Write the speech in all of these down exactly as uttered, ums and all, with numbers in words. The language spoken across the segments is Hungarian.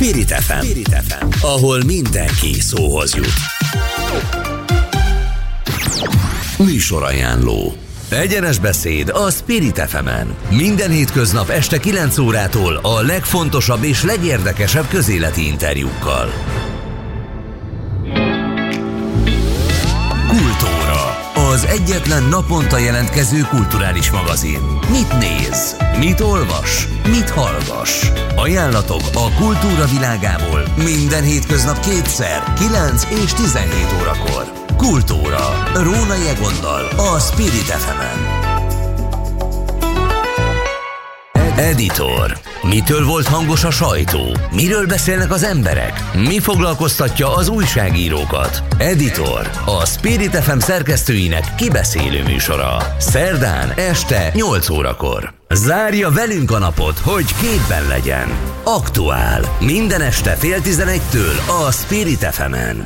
Spirit ef em, Spirit ef em, ahol mindenki szóhoz jut. Műsorajánló. Egyenes beszéd a Spirit ef emen. Minden hétköznap este kilenc órától a legfontosabb és legérdekesebb közéleti interjúkkal. Kultúra. Az egyetlen naponta jelentkező kulturális magazin. Mit néz? Mit olvas? Mit hallgass? Ajánlatok a kultúra világából minden hétköznap kétszer, kilenc és tizenhét órakor. Kultúra. Rónai Egonnal a Spirit ef emen. Editor. Mitől volt hangos a sajtó? Miről beszélnek az emberek? Mi foglalkoztatja az újságírókat? Editor. A Spirit ef em szerkesztőinek kibeszélő műsora. Szerdán este nyolc órakor. Zárja velünk a napot, hogy képben legyen. Aktuál. Minden este fél tizenegytől a Spirit ef emen.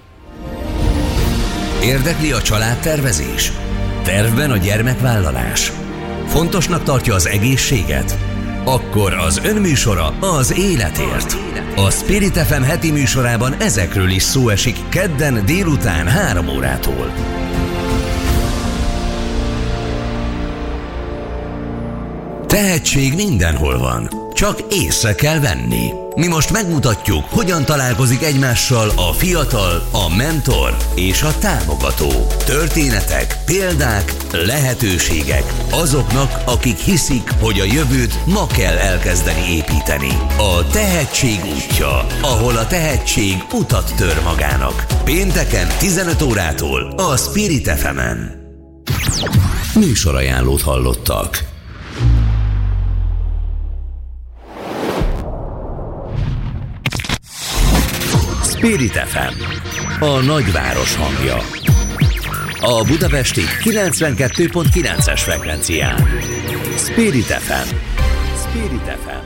Érdekli a családtervezés? Tervben a gyermekvállalás? Fontosnak tartja az egészséget? Akkor az önműsora az életért. A Spirit ef em heti műsorában ezekről is szó esik kedden délután három órától. Tehetség mindenhol van, csak észre kell venni. Mi most megmutatjuk, hogyan találkozik egymással a fiatal, a mentor és a támogató. Történetek, példák, lehetőségek azoknak, akik hiszik, hogy a jövőt ma kell elkezdeni építeni. A tehetség útja, ahol a tehetség utat tör magának. Pénteken tizenöt órától a Spirit ef emen. Műsorajánlót hallottak. Spirit ef em, a nagyváros hangja. A budapesti kilencvenkettő pont kilences frekvencián. Spirit ef em. Spirit ef em.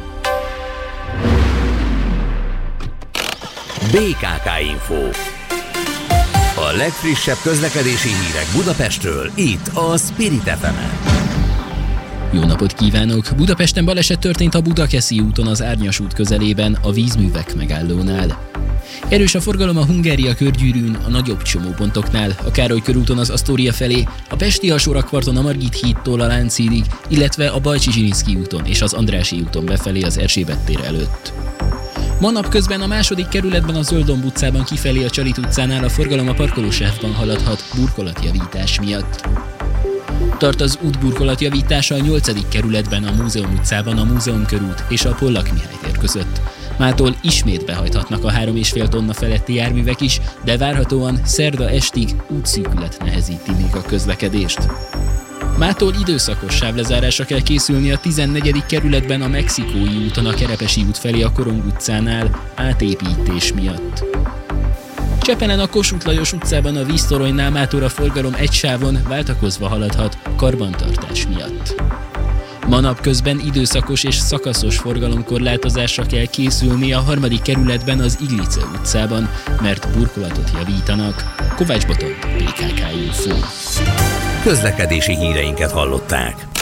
bé ká ká Info. A legfrissebb közlekedési hírek Budapestről, itt a Spirit ef emen. Jó napot kívánok! Budapesten baleset történt a Budakeszi úton az Árnyas út közelében, a vízművek megállónál. Erős a forgalom a Hungária körgyűrűn, a nagyobb csomópontoknál, a Károly körúton az Asztória felé, a Pesti alsórakparton a Margit hídtól a Lánchídig, illetve a Bajcsy-Zsilinszky úton és az Andrássy úton befelé az Erzsébet tér előtt. Ma napközben a második kerületben a Zölddomb utcában kifelé a Csalit utcánál a forgalom a parkolósávban haladhat burkolatjavítás miatt. Tart az útburkolatjavítása a nyolcadik kerületben a Múzeum utcában a Múzeum körút és a Pollak Mihály tér között. Mától ismét behajthatnak a három és fél tonna feletti járművek is, de várhatóan szerda estig útszűkület nehezíti még a közlekedést. Mától időszakos sávlezárásra kell készülni a tizennegyedik kerületben a Mexikói úton a Kerepesi út felé a Korong utcánál átépítés miatt. Csepelen a Kossuth Lajos utcában a víztoronynál mától a forgalom egy sávon váltakozva haladhat karbantartás miatt. Ma napközben időszakos és szakaszos forgalomkorlátozásra kell készülni a harmadik kerületben az Iglice utcában, mert burkolatot javítanak. Kovács Botond, bé ká ká Info. Közlekedési híreinket hallották.